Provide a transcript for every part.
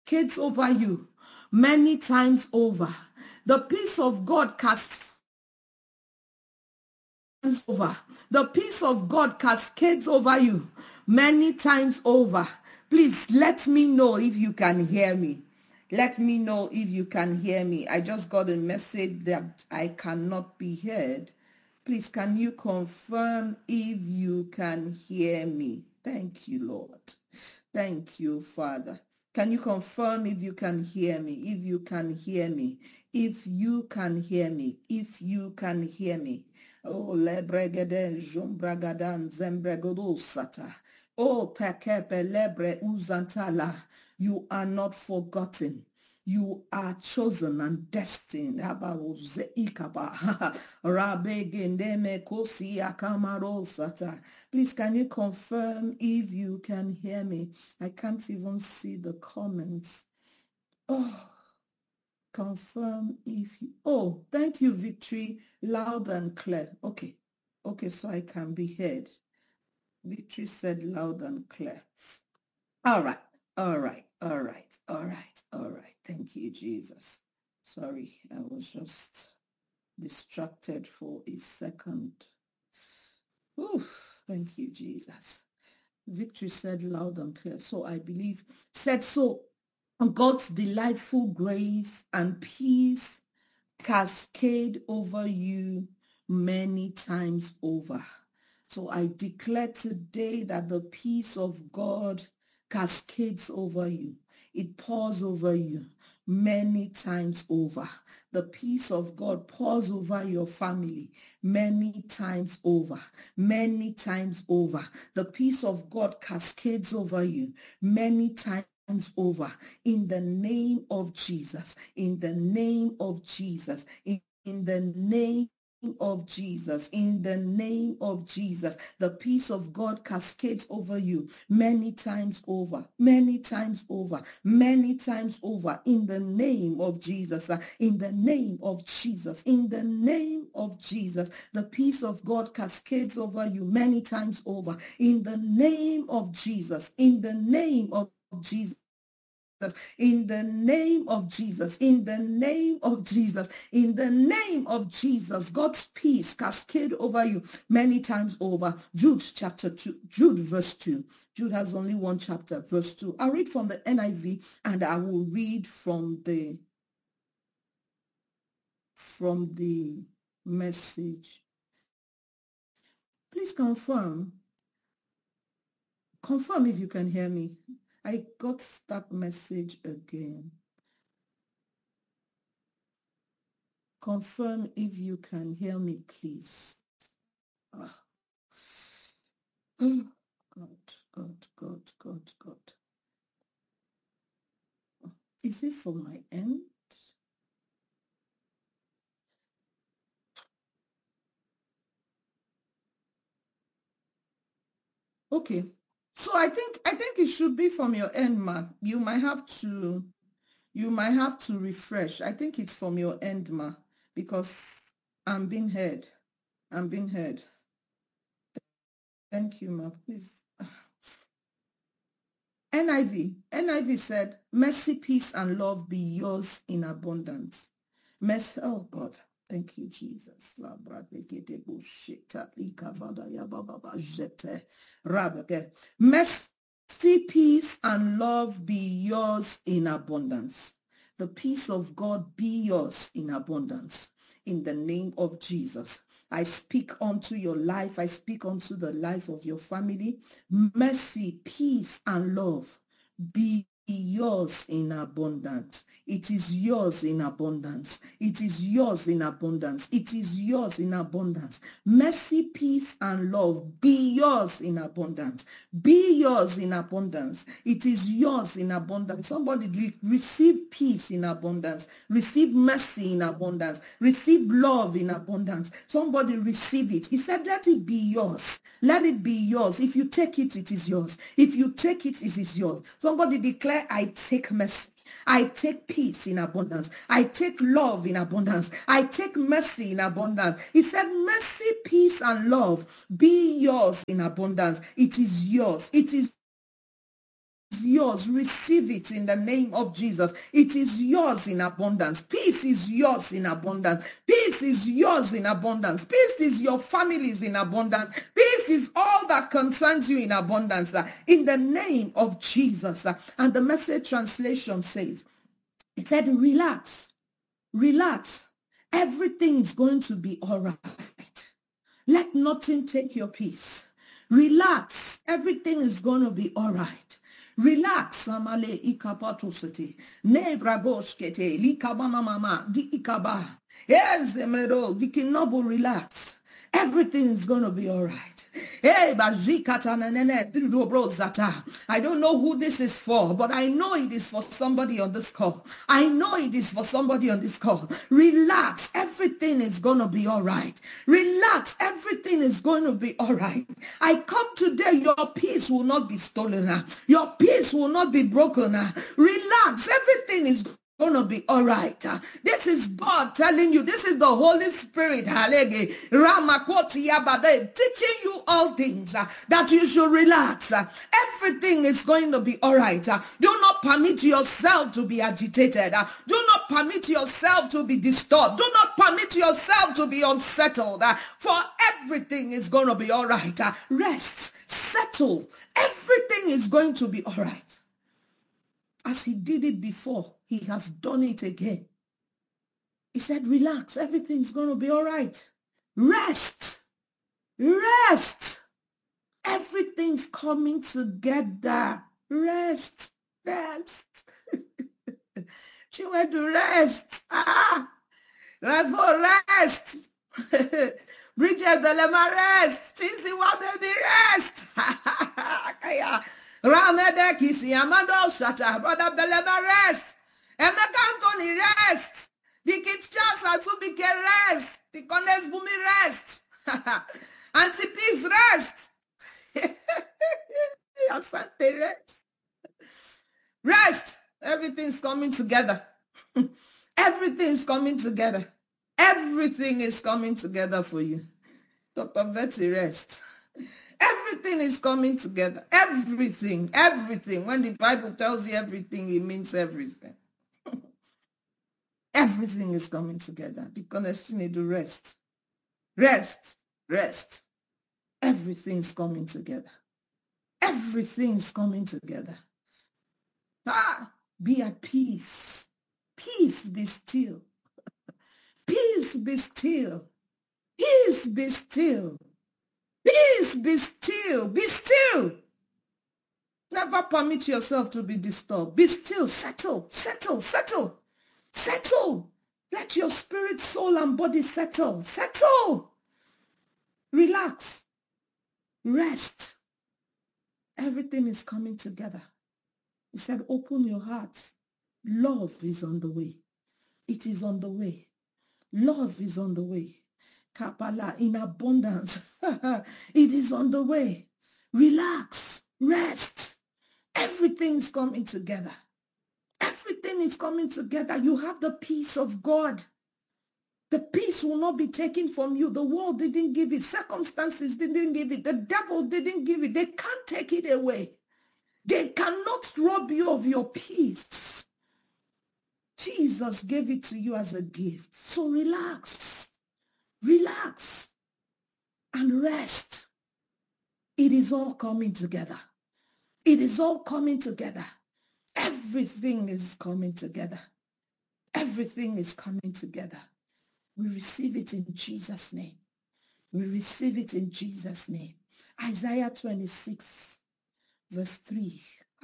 cascades over you many times over. The peace of God cascades over. The peace of God cascades over you many times over. Please let me know if you can hear me. Let me know if you can hear me. I just got a message that I cannot be heard. Please, can you confirm if you can hear me? Thank you, Lord. Thank you, Father. Can you confirm if you can hear me? If you can hear me. If you can hear me. If you can hear me. Oh, lebregede jumbragadan zembregodosata. Oh, tekepe lebre uzantala. You are not forgotten. You are chosen and destined. Please, can you confirm if you can hear me? I can't even see the comments. Oh, confirm if you... Oh, thank you, Victory. Loud and clear. Okay. Okay, so I can be heard. Victory said loud and clear. All right. All right. All right. All right. All right. Thank you, Jesus. Sorry, I was just distracted for a second. Oof, thank you, Jesus. Victory said loud and clear. So I believe, said so, God's delightful grace and peace cascade over you many times over. So I declare today that the peace of God cascades over you. It pours over you many times over. The peace of God pours over your family many times over. Many times over. The peace of God cascades over you many times over. In the name of Jesus. In the name of Jesus. In the name of Jesus, in the name of Jesus, the peace of God cascades over you many times over, many times over, many times over, in the name of Jesus, in the name of Jesus, in the name of Jesus, the peace of God cascades over you many times over, in the name of Jesus, in the name of Jesus. In the name of Jesus, in the name of Jesus, in the name of Jesus, God's peace cascade over you many times over. Jude chapter 2, Jude verse 2. Jude has only one chapter, verse 2. I'll read from the NIV and I will read from the Message. Please confirm if you can hear me. I got that message again. Confirm if you can hear me, please. Oh. God. Is it for my end? Okay. So I think it should be from your end, ma. You might have to refresh. I think it's from your end, ma, because I'm being heard. Thank you, ma. Please. NIV said, mercy, peace, and love be yours in abundance. Mercy, oh God. Thank you, Jesus. Mercy, peace, and love be yours in abundance. The peace of God be yours in abundance. In the name of Jesus. I speak unto your life. I speak unto the life of your family. Mercy, peace, and love be yours in abundance. It is yours in abundance. It is yours in abundance. It is yours in abundance. Mercy, peace, and love be yours in abundance. Be yours in abundance. It is yours in abundance. Somebody receive peace in abundance. Receive mercy in abundance. Receive love in abundance. Somebody receive it. He said, let it be yours. Let it be yours. If you take it, it is yours. If you take it, it is yours. Somebody declare, I take mercy. I take peace in abundance. I take love in abundance. I take mercy in abundance. He said, mercy, peace, and love be yours in abundance. It is yours. It is is yours. Receive it in the name of Jesus. It is yours in abundance. Peace is yours in abundance. Peace is yours in abundance. Peace is your family's in abundance. Peace is all that concerns you in abundance. In the name of Jesus. And the Message translation says, it said, relax. Relax. Everything's going to be all right. Let nothing take your peace. Relax. Everything is going to be all right. Relax. Amale ikapatosete. Nebragoshkete. Likabama mama. Di ikaba. Yes, emredo. Dikinobu, relax. Everything is going to be all right. Hey, I don't know who this is for, but I know it is for somebody on this call. I know it is for somebody on this call. Relax. Everything is going to be all right. Relax. Everything is going to be all right. I come today. Your peace will not be stolen. Your peace will not be broken. Relax. Everything is going to be all right. This is God telling you. This is the Holy Spirit teaching you all things that you should relax. Everything is going to be all right. Do not permit yourself to be agitated. Do not permit yourself to be disturbed. Do not permit yourself to be unsettled. For everything is going to be all right. Rest. Settle. Everything is going to be all right. As he did it before, he has done it again. He said, relax, everything's going to be all right. Rest. Rest. Everything's coming together. Rest. Rest. She went to rest. Rest. Bridget Belema, rest. Chisiwa, baby, rest. Ramede Kisi Amado Shata, Brother Belema, rest. Emeka Anthony, rest. The Kitchas Azubike, rest. The Connects Bumi, rest. Auntie Peace, rest. Asante, rest. Rest. Everything's coming together. Everything's coming together. Everything is coming together for you. Dr. Betty, rest. Everything is coming together. Everything. Everything. When the Bible tells you everything, it means everything. Everything is coming together. The connection need to rest. Rest. Rest. Everything's coming together. Everything's coming together. Be at peace. Peace, be still. Peace, be still. Peace, be still. Peace, be still. Be still. Never permit yourself to be disturbed. Be still. Settle. Settle. Settle. Settle. Let your spirit, soul, and body settle. Settle. Relax. Rest. Everything is coming together. He said, open your hearts. Love is on the way. It is on the way. Love is on the way. Kapala in abundance. It is on the way. Relax. Rest. Everything's coming together. Everything is coming together. You have the peace of God. The peace will not be taken from you. The world didn't give it. Circumstances didn't give it. The devil didn't give it. They can't take it away. They cannot rob you of your peace. Jesus gave it to you as a gift. So relax. Relax. And rest. It is all coming together. It is all coming together. Everything is coming together. Everything is coming together. We receive it in Jesus' name. We receive it in Jesus' name. Isaiah 26, verse 3.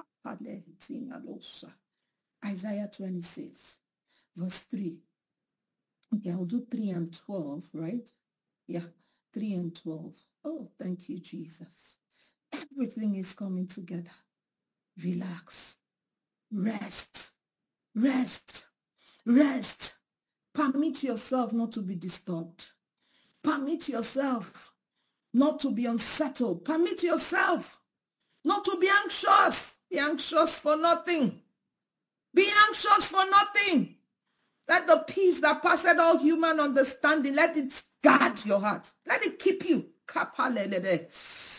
Isaiah 26, verse 3. Okay, I'll do 3 and 12, right? Yeah, 3 and 12. Oh, thank you, Jesus. Everything is coming together. Relax. Rest. Rest. Rest. Permit yourself not to be disturbed. Permit yourself not to be unsettled. Permit yourself not to be anxious. Be anxious for nothing. Be anxious for nothing. Let the peace that passeth all human understanding, let it guard your heart. Let it keep you.